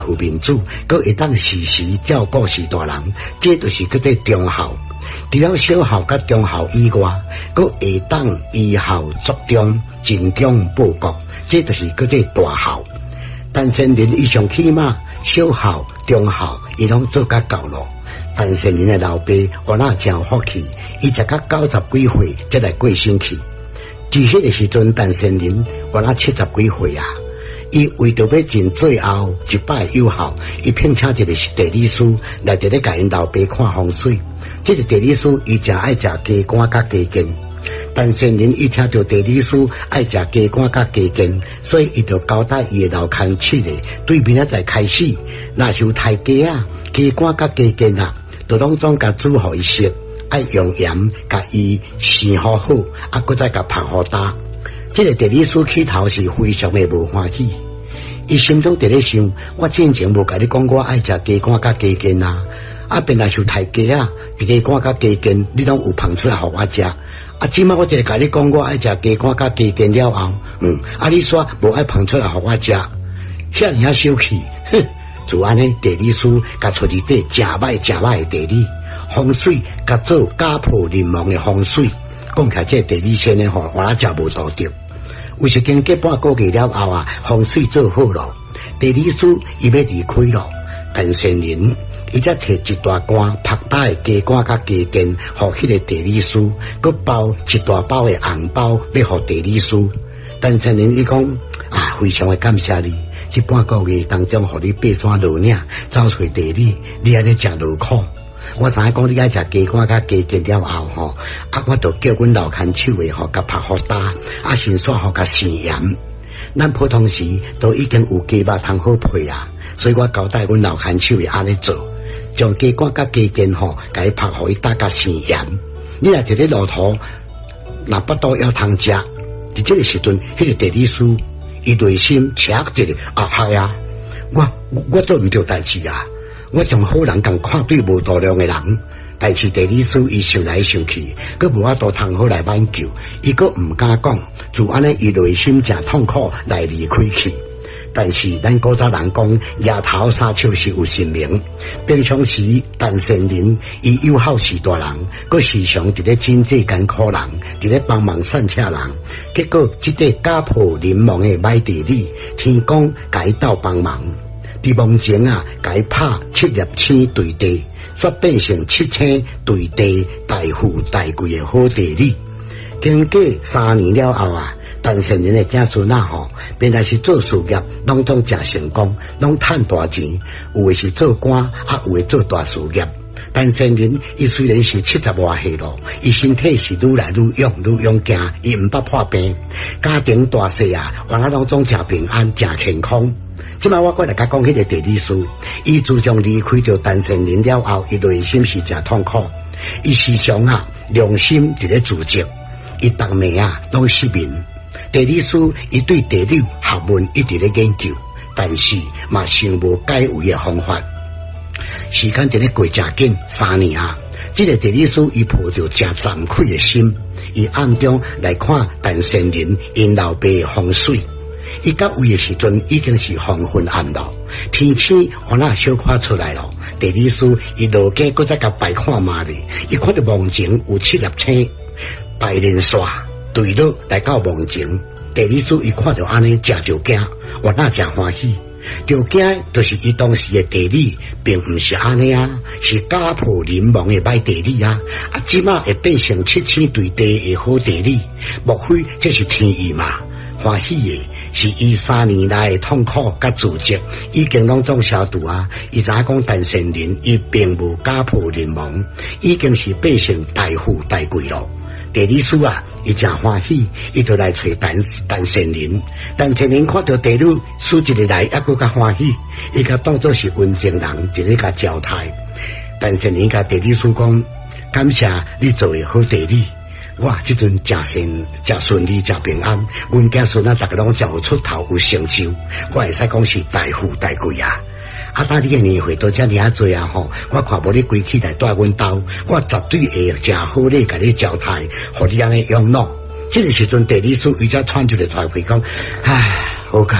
副民主，佮会当时时照顾士大人，这就是叫做忠孝。除了小孝甲忠孝以外，佮会当依孝作忠，尽忠报国，这就是叫做大孝。但先人以上起码小孝、忠孝，伊拢做甲够咯。但先人的老爸我那真福气，伊才甲90几岁才来过身去。至迄个时阵，但先人我那70几岁啊。伊为着要尽最后一摆有效，伊聘请一个地理师来伫咧甲因老爸看风水。这个地理师伊真爱食鸡肝甲鸡筋，但先人伊听到地理师爱食鸡肝甲鸡筋，所以伊就交代伊的老牵七个对面仔再开始，若是有太鸡啊、鸡肝甲鸡筋啊，就拢总甲煮互伊食，爱用盐甲伊生好好，啊，搁再甲拍好打。这个地理师起头是非常的无欢喜，伊心中伫咧想：我之前无甲你讲我爱食鸡肝甲鸡筋啊，啊，变来受太鸡啊，鸡肝甲鸡筋你拢有捧出来互我食，啊，即摆我一个甲你讲我爱食鸡肝甲鸡筋了后，啊，你说无爱捧出来互我食，遐尔小气，哼！就安尼，地理师甲出伫底真歹的地理风水，甲做家破人亡的风水，讲起来这地理先呢吼，我真无道德。为是经过半个月了后啊，风水做好了，地理师伊要离开了，但先人伊则摕一大罐拍打的鸡肝甲鸡筋，互迄个地理师，佮包一大包的红包要互地理师。但先人伊讲啊，非常的感谢你，这半个月当中，互你爬山路岭走找地理，你还咧食劳苦。我知影讲你爱食鸡肝甲鸡筋了后吼，啊，我就叫阮老牵手的吼，甲拍好打，啊，先煞好甲生盐。咱普通时都已经有鸡肉通好配啦，所以我交代阮老牵手的安尼做，将鸡肝甲鸡筋吼，甲伊拍好伊打甲生盐。你若伫咧路途，若巴肚要通食，伫这个时阵，迄个地理师伊内心请一个啊嗨啊，我做毋着代志啊。我从好人共看对无度量的人，但是地理师伊想来想去，佮无法度通好来挽救，伊佮毋敢讲，就安尼伊内心真痛苦来离开去。但是咱古早人讲，夜头三笑是有神明。平常时，但先人伊友好士大人，佮时常伫咧真济艰苦人，伫咧帮忙善车人。结果，即个家破人亡的歹地理，天公甲伊斗帮忙。伫梦前啊，甲伊拍7粒星对地，煞变成7000对地大富大贵的好地理。经过3年了后啊，但先人的子孙啊吼，原来是做事业，拢总真成功，拢赚大钱。有的是做官，啊有的做大事业。但先人伊虽然是70外岁咯，伊身体是愈来愈勇健，伊毋捌破病，家庭大细啊，原来拢总真平安，真健康。即摆我过来甲讲迄个地理师，伊自从离开咗单身人了后，伊内心是真痛苦。伊时常啊良心伫咧自责，伊逐暝啊拢失眠。地理师伊对地理学问一直咧研究，但是嘛想无解围的方法。时间伫咧过真紧，3年啊，这个地理师伊抱着真惭愧的心，伊暗中来看单身人因老爸的风水。伊到位的时阵已经是黄昏暗了，天星我那小看出来了。地理师伊落街搁再甲摆看嘛咧，伊看到梦前有7粒星，白连线对落来到梦前。地理师伊看到安尼，真就惊，我那真欢喜。就惊就是伊当时的地理，并毋是安尼啊，是家破人亡的歹地理啊！啊，即马会变成7000对地的好地理，莫非这是天意嘛？欢喜的是伊3年来的痛苦甲自责已经拢总消除啊！伊知影讲单身人伊并无家破人亡，已经是变成大富大贵咯。地理师啊，伊真欢喜，伊就来找单身人。单身人看到地理师一个来，抑搁较欢喜，伊甲当作是文静人，一个甲交代。单身人甲地理师讲：感谢你做的好地理。哇！即阵真顺利，真平安。阮家孙啊，逐个拢真有出头，有成就。我会使讲是大富大贵啊！啊，当你嘅年岁都遮尔啊多啊吼，我看无你归起来带阮兜，我绝对会真好咧，甲你交代，互你安尼养老。这个时阵，地理师伊才喘出来出来讲，唉，好佳哉，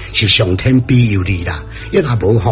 是上天庇佑你啦，一若无吼。